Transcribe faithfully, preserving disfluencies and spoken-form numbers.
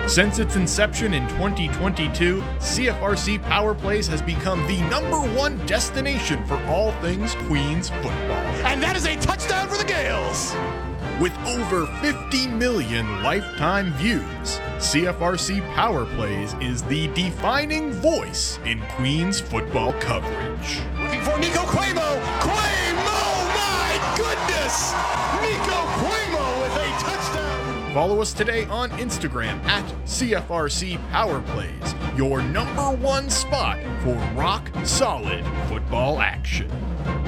Since its inception in twenty twenty-two, C F R C Power Plays has become the number one destination for all things Queens football. And that is a touchdown for the Gales! With over fifty million lifetime views, C F R C Power Plays is the defining voice in Queens football coverage. Looking for Nico Cuomo. Cuomo, my goodness! Nico Cuomo with a touchdown! Follow us today on Instagram at C F R C Power Plays, your number one spot for rock solid football action.